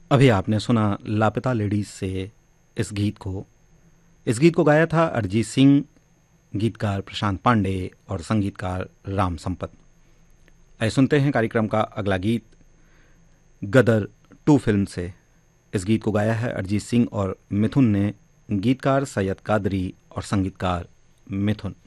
अभी आपने सुना लापता लेडीज से इस गीत को। इस गीत को गाया था अरिजीत सिंह, गीतकार प्रशांत पांडे और संगीतकार राम संपत। आइए सुनते हैं कार्यक्रम का अगला गीत गदर 2 फिल्म से। इस गीत को गाया है अरिजीत सिंह और मिथुन ने, गीतकार सैयद कादरी और संगीतकार मिथुन।